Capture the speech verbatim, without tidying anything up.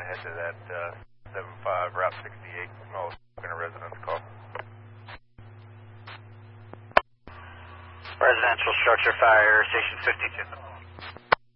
ahead to that uh, seven five Route sixty-eight, small in a residence call. Residential structure fire, station fifty-two.